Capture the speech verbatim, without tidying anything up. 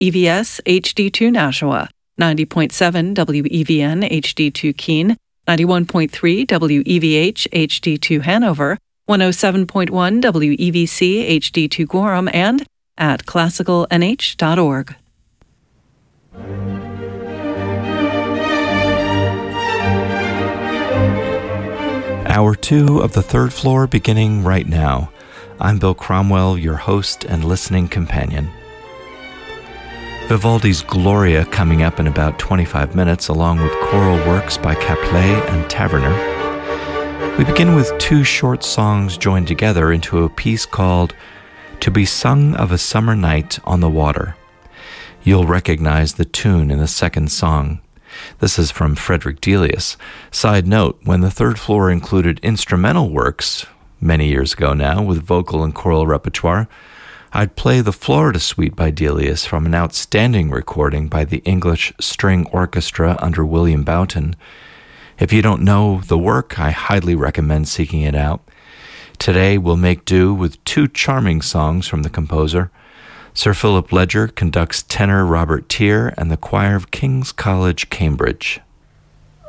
E V S H D two Nashua, ninety point seven W E V N H D two Keene, ninety-one point three W E V H H D two Hanover, one oh seven point one W E V C H D two Gorham, and at classical n h dot org. Hour two of the third floor beginning right now. I'm Bill Cromwell, your host and listening companion. Vivaldi's Gloria coming up in about twenty-five minutes, along with choral works by Caplet and Taverner. We begin with two short songs joined together into a piece called To Be Sung of a Summer Night on the Water. You'll recognize the tune in the second song. This is from Frederick Delius. Side note, when the third floor included instrumental works, many years ago now, with vocal and choral repertoire, I'd play the Florida Suite by Delius from an outstanding recording by the English String Orchestra under William Boughton. If you don't know the work, I highly recommend seeking it out. Today we'll make do with two charming songs from the composer. Sir Philip Ledger conducts tenor Robert Teare and the choir of King's College, Cambridge.